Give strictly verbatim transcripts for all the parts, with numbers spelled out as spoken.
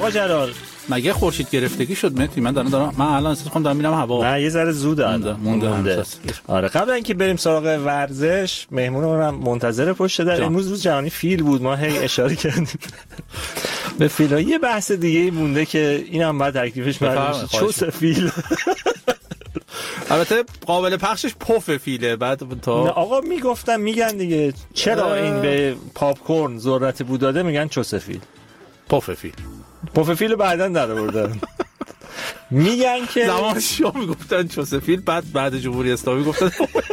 آقا جلال مگه خورشید گرفتگی شد مهدی؟ من دارم دارم من الان اصلا خودم دارم میرم هوا. نه یه ذره زوده مونده مونده, مونده. آره قبل اینکه بریم سراغ ورزش مهمونمون هم منتظر پشت در. امروز روز جهانی فیل بود، ما هی اشاره کردیم به فیل. یه بحث دیگه مونده که اینم بعد تکلیفش معلوم شه. چوس فیل البته قابل پخشش پف فیله. بعد تا آقا میگفتن میگن دیگه چرا این به پاپ کورن ذرت بو داده میگن چوس فیل. پف فیل پف فیل بعدن در آوردن. میگن که زمان شاه میگفتن چوس فیل، بعد بعد جمهوری اسلامی گفتن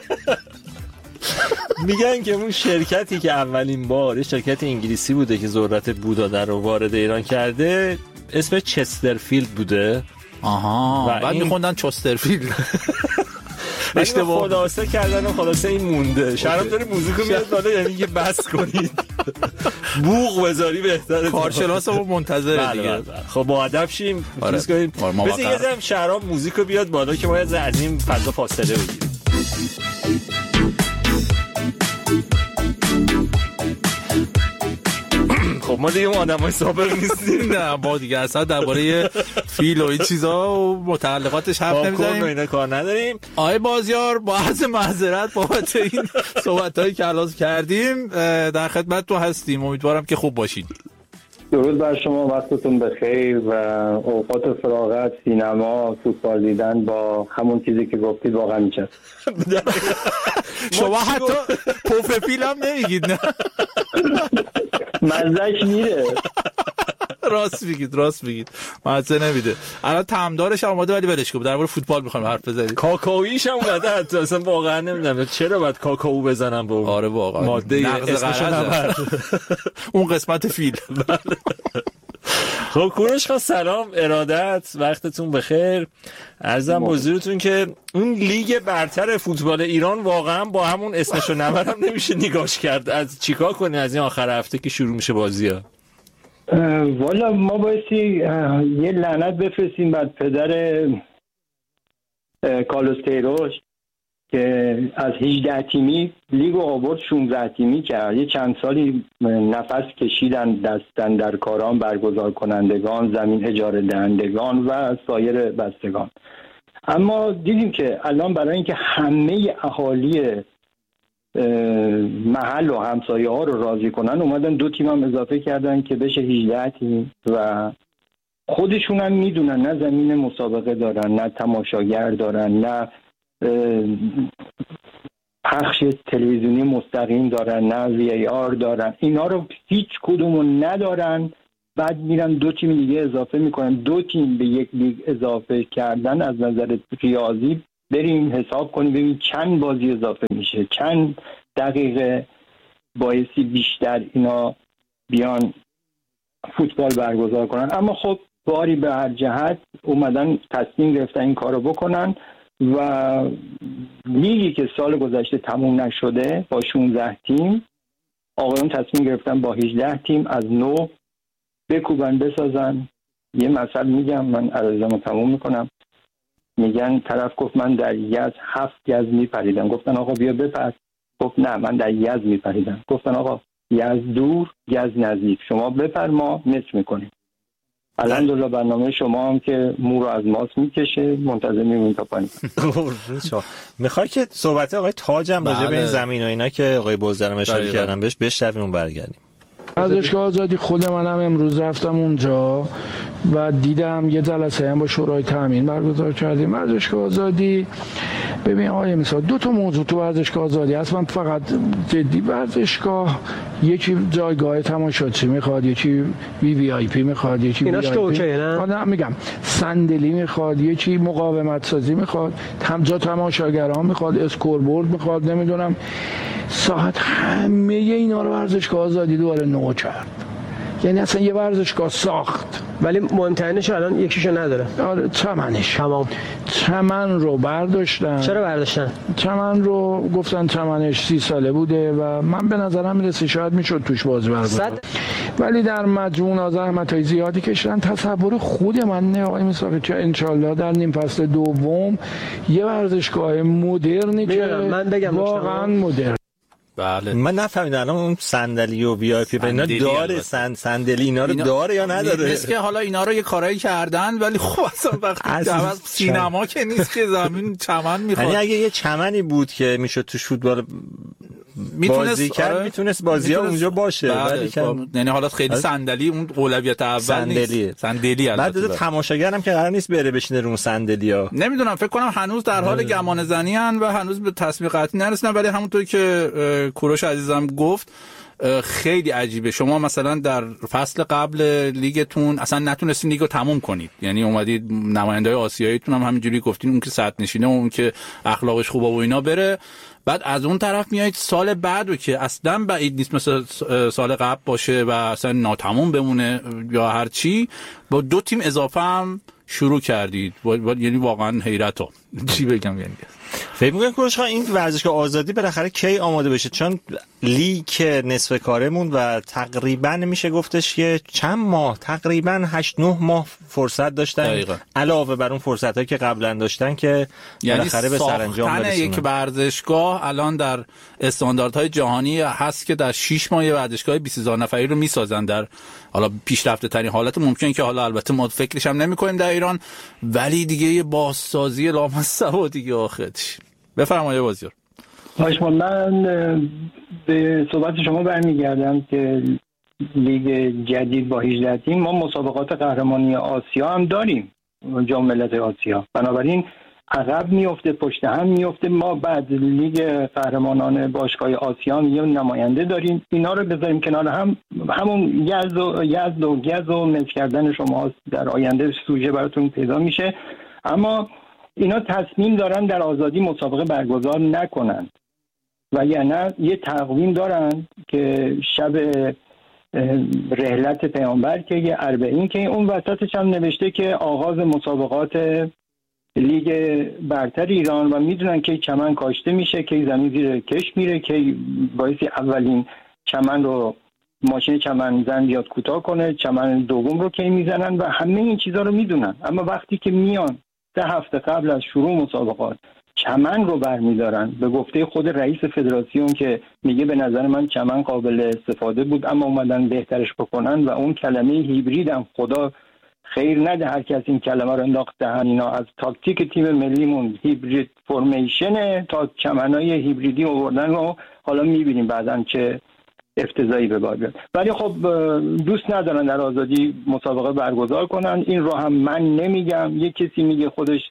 میگن که اون شرکتی که اولین بار شرکت انگلیسی بوده که ذرت بو داده رو وارد ایران کرده اسم چسترفیلد بوده. آها بعد میخوندن چسترفیلد. اشتباه خلاصه کردن و خلاصه این مونده. شرم داره موزیکو میاد بالا، یعنی که بس کنید بوق بذاری بهتره. کارشناسمون منتظره دیگه. خب با ادب شیم چیز کنیم. بذار یه ذره شرم موزیکو بیاد بالا که ما از این فضا فاصله بگیریم. خب ما دیگه اون آدمای سابق نیستیم. نه ما دیگه اصلا درباره فیل و این چیزا و متعلقاتش حرف نمیزنیم. با اینا کار نداریم. آقای بازیار با عرض معذرت بابت این صحبتایی که الان کردیم در خدمت تو هستیم. امیدوارم که خوب باشین. درود بر شما، وقتتون بخیر و اوقات فراغت، سینما، فوتبال دیدن با همون چیزی که گفتید واقعا میشه. شما حتی پف فیل هم نمیگید نه؟ مزهش میره. راست میگید راست میگید مزه نمیده. الان طعمدارش هم اومده ولی ولش کن، درباره فوتبال میخوام حرف بزنیم. کاکائویش هم اومده حتی اصلا واقعا نمیدونم چرا باید کاکائو بزنم با آره واقعا ماده اسمش نبر اون قسمت فیل. خب کوروش خان سلام، ارادت، وقتتون بخیر. عرضم حضورتون که اون لیگ برتر فوتبال ایران واقعا با همون اسمشو نبرم نمیشه نگاش کرد. از چیکار کنی از این آخر هفته که شروع میشه بازی‌ها؟ والا ما بایستی یه لعنت بفرستیم بعد پدر کارلوس تیروش که از هجده تیمی لیگو آورد شانزده تیمی کرد. یه چند سالی نفس کشیدن دستن در کاران برگزار کنندگان، زمین اجاره دهندگان و سایر بستگان. اما دیدیم که الان برای اینکه همه اهالی محل و همسایه ها رو راضی کنن اومدن دو تیم هم اضافه کردن که بشه هجده تیم و خودشون هم میدونن نه زمین مسابقه دارن، نه تماشاگر دارن، نه پخش تلویزیونی مستقیم دارن، نه وی ای آر دارن. اینا رو هیچ کدومو ندارن. بعد میرن دو تیم دیگه اضافه میکنن. دو تیم به یک لیگ اضافه کردن از نظر ریاضی بریم حساب کنیم ببین چند بازی اضافه میشه، چند دقیقه بایستی بیشتر اینا بیان فوتبال برگزار کنن. اما خب باری به هر جهت اومدن تصمیم گرفتن این کارو بکنن و لیگی که سال گذشته تموم نشده با شانزده تیم آقایون تصمیم گرفتن با هجده تیم از نو بکوبن بسازن. یه مثل میگم، من عرضمو تموم میکنم. میگن طرف گفت من در یز هفت یز میپریدم. گفتن آقا بیا بپر. گفت نه من در یز میپریدم. گفتن آقا یز دور یز نزدیک، شما بپر ما نصف میکنیم. الحمدلله برنامه شما هم که مو رو از ماست میکشه، منتظر میمونیم تا پایین. میخوای که صحبت آقای تاج هم راجع به این زمین و اینا که آقای بزرگم اشاره کردن بهش بشنویم و برگردیم. ورزشگاه آزادی خود منم امروز رفتم اونجا و دیدم یه جلسه هم با شورای تامین برگزار کردیم. ورزشگاه آزادی ببین آقای مثلا دو تا موضوع تو ورزشگاه آزادی هست. من فقط جدی ورزشگاه یکی جایگاه تماشاچی میخواد، یکی وی وی آی پی میخواد، یکی وی آی پی نه میگم صندلی میخواد، یکی مقاومت سازی میخواد، هم جا تماشاگران میخواد، اسکوربورد میخواد، نمیدونم ساعت، همه اینا رو ورزشگاه آزادی دوباره نو کرد. یعنی اصلا یه ورزشگاه ساخت ولی مهمترینش الان یکیشو نداره. آره چمنش تمام چمن رو برداشتن. چرا برداشتن؟ چمن رو گفتن چمنش سی ساله بوده و من به نظرم میرسه شاید میشد توش بازی برگزار، ولی در مجموع زحمت‌های زیادی کشیدن. تصور خود من نه آقای مسافر که انشالله در نیم فصل دوم یه ورزشگاه مدرنی که من بگم واقعا مدرن. بله. من نفهمیدم الان اون صندلی و وی آی پی اینا داره سند صندلی اینا رو اینا داره یا نداره؟ نیست که حالا اینا رو یه کارایی کردن ولی خب اصلا وقتی از سینما که نیست که زمین چمن میخواد. یعنی اگه یه چمنی بود که میشد تو فوتبال بازی کرد آره. میتونست بازی‌ها اونجا باشه ولی یعنی حالا خیلی آره. صندلی اون اولویت اول صندلی. نیست صندلی البته بعد تماشاگرم که قرار نیست بره بشینه رو اون صندلی‌ها. نمیدونم فکر کنم هنوز در حال گمان زنی ان و هنوز به تصمیم قطعی نرسیدن ولی همونطور که کوروش عزیزم گفت خیلی عجیبه. شما مثلا در فصل قبل لیگتون اصلا نتونستین لیگو تموم کنید، یعنی اومدید نماینده‌های آسیاییتون هم همینجوری گفتین اون که صد نشینه و اون که اخلاقش خوبه و اینا بره، بعد از اون طرف میایید سال بعدو که اصلا بعید نیست مثل سال قبل باشه و اصلا ناتموم بمونه یا هر چی، با دو تیم اضافه هم شروع کردید. یعنی واقعا حیرتو چی بگم. یعنی فکر می‌کنم کوروش این ورزشگاه آزادی بالاخره کی آماده بشه؟ چون لیگ نصف کارمون و تقریبا میشه گفتش که چند ماه تقریبا هشت نه ماه فرصت داشتن دقیقا. علاوه بر اون فرصتایی که قبلا داشتن که یعنی بالاخره به سرانجام برسونن. یک ورزشگاه الان در استانداردهای جهانی هست که در شش ماه ورزشگاه بیست هزار نفری رو میسازن در حالا پیشرفته ترین حالت ممکن که حالا البته ما فکرش هم نمی‌کنیم در ایران، ولی دیگه یه بازسازی لامصب دیگه آخرش. بفرمایید بازیار. خواهش می‌کنم. من به صحبت شما برمیگردم که لیگ جدید با هجده تیم، ما مسابقات قهرمانی آسیا هم داریم، جام ملت‌های آسیا، بنابراین عقب میفته پشت هم میفته. ما بعد لیگ قهرمانان باشگاه آسیا هم یه نماینده داریم، اینا رو بذاریم کنار هم، همون یزد و یزد و گز و مچ کردن شما در آینده سوژه براتون پیدا میشه. اما اینا تصمیم دارن در آزادی مسابقه برگزار نکنن و یعنی یه تقویم دارن که شب رحلت پیامبر که یه اربعین که اون وسطش هم نوشته که آغاز مسابقات لیگ برتر ایران و میدونن که چمن کاشته میشه، که زمین زیر کش میره، که باعث اولین چمن رو ماشین چمن زن بیاد کوتاه کنه، چمن دوم رو کی میزنن و همه این چیزا رو میدونن. اما وقتی که میان سه هفته قبل از شروع مسابقات چمن رو برمیدارن، به گفته خود رئیس فدراسیون که میگه به نظر من چمن قابل استفاده بود اما اومدن بهترش بکنن و اون کلمه هیبرید هم خدا خیر نده هر کس این کلمه رو انداخت دهن اینا، از تاکتیک تیم ملیمون هیبرید فرمیشن تا چمنای هیبریدی آوردن و حالا میبینیم بعدن چه افتضاحی به بار بیاد. ولی خب دوست ندارن در آزادی مسابقه برگزار کنن. این رو هم من نمیگم، یک کسی میگه، خودش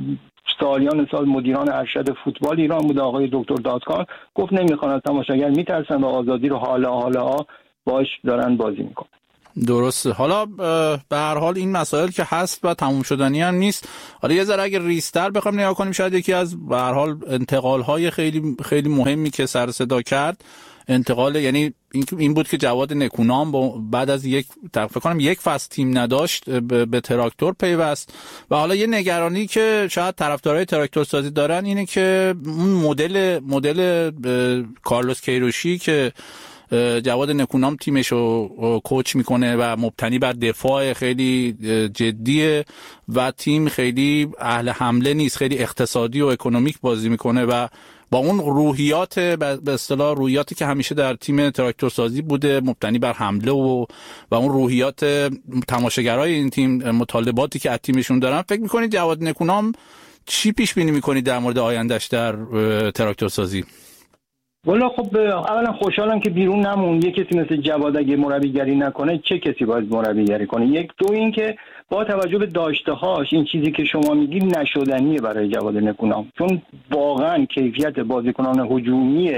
سالیان سال مدیران ارشد فوتبال ایران بود آقای دکتر دادکان، گفت نمیخوان از تماشاگر میترسن و آزادی رو حالا حالا باش دارن بازی میکنن. درسته. حالا به هر حال این مسائل که هست و تموم شدنی هم نیست. حالا یه ذره اگه ریستر بخوام نگاه کنیم، شاید یکی از به هر حال انتقال‌های خیلی خیلی مهمی که سر صدا کرد انتقال، یعنی این این بود که جواد نکونام بعد از یک فکر کنم یک فصل تیم نداشت به تراکتور پیوست و حالا یه نگرانی که شاید طرفدارای تراکتور سازی دارن اینه که اون مدل مدل کارلوس کیروشی که جواد نکونام تیمش رو کوچ میکنه و مبتنی بر دفاع خیلی جدیه و تیم خیلی اهل حمله نیست، خیلی اقتصادی و اکونومیک بازی میکنه و با اون روحیات به اصطلاح روحیاتی که همیشه در تیم تراکتور سازی بوده مبتنی بر حمله و و اون روحیات تماشاگرای این تیم، مطالباتی که از تیمشون دارن، فکر میکنید جواد نکونام چی پیش بینی میکنید در مورد آیندهش در تراکتور سازی؟ والا خب اولا خوشحالم که بیرون نمون. یک کسی مثل جواد اگه مربیگری نکنه چه کسی باید مربیگری کنه؟ یک دو این که با توجه به داشته‌هاش این چیزی که شما میگی نشدنیه برای جواد نکونام، چون واقعا کیفیت بازیکنان هجومی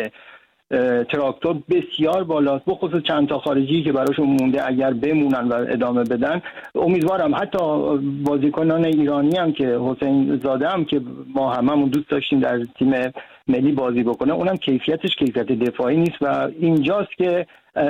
تراکتور بسیار بالاست، بخصوص چند تا خارجی که براشون مونده اگر بمونن و ادامه بدن. امیدوارم حتی بازیکنان ایرانی هم که حسین زاده هم که ما هممون دوست داشتیم در تیم ملی بازی بکنه، اونم کیفیتش کیفیت دفاعی نیست و اینجاست که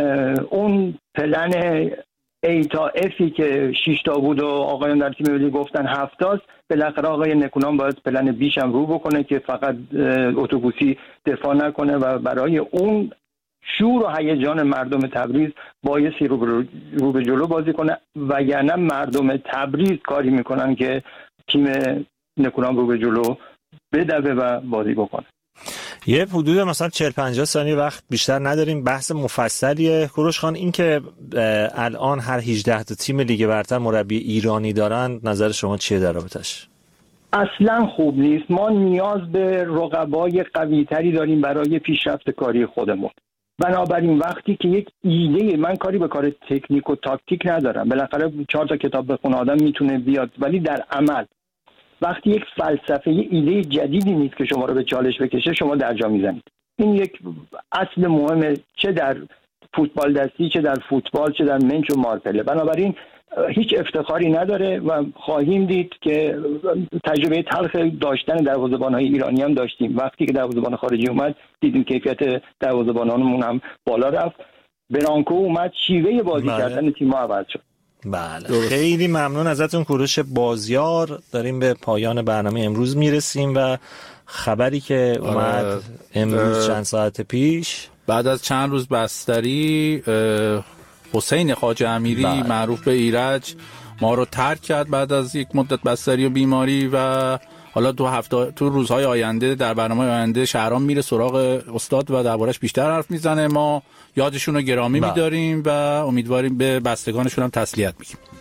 اون پلن ای تا افی که شش تا بود و آقایان در تیم ملی گفتن هفت تاست، بالاخره آقای نکونام باید پلن بیش هم رو بکنه که فقط اتوبوسی دفاع نکنه و برای اون شور و هیجان مردم تبریز بایستی رو, رو به جلو بازی کنه، وگرنه مردم تبریز کاری میکنن که تیم نکونام رو به جلو بدوه و بازی بکنه. یه حدود مثلا چهل پنجاه ثانیه وقت بیشتر نداریم، بحث مفصلیه. کوروش خان، این که الان هر هجده تا تیم لیگ برتر مربی ایرانی دارن، نظر شما چیه در رابطش؟ اصلا خوب نیست. ما نیاز به رقبای قوی‌تری داریم برای پیشرفت کاری خودمون. بنابراین وقتی که یک ایده، من کاری به کار تکنیک و تاکتیک ندارم، بالاخره چهار تا کتاب بخونه آدم میتونه بیاد، ولی در عمل وقتی یک فلسفه، یک ایده جدیدی نیست که شما رو به چالش بکشه، شما در جا میزنید. این یک اصل مهمه، چه در فوتبال دستی، چه در فوتبال، چه در منچ و مارتله. بنابراین هیچ افتخاری نداره و خواهیم دید که تجربه تلخ داشتن دروازه‌بان‌های ایرانی هم داشتیم. وقتی که دروازه‌بان خارجی اومد دیدیم کیفیت دروازه‌بانانمون هم بالا رفت. برانکو اومد، شیوه بازی بله. کردن تیم عوض شد. بله درست. خیلی ممنون ازتون کوروش بازیار. داریم به پایان برنامه امروز میرسیم و خبری که اومد امروز چند ساعت پیش بعد از چند روز بستری، حسین خواجه امیری بله. معروف به ایرج ما رو ترک کرد بعد از یک مدت بستری و بیماری، و حالا تو هفته تو روزهای آینده در برنامه آینده شهرام میره سراغ استاد و دربارش بیشتر حرف میزنه. ما یادشون رو گرامی بله. میداریم و امیدواریم به بستگانشون هم تسلیت میگیم.